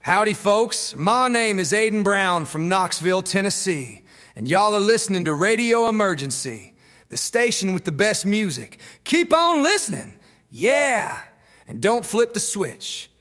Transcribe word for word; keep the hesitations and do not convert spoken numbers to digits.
Howdy, folks. My name is Aiden Brown from Knoxville, Tennessee, and y'all are listening to Radio Emergency, the station with the best music. Keep on listening. Yeah. And don't flip the switch.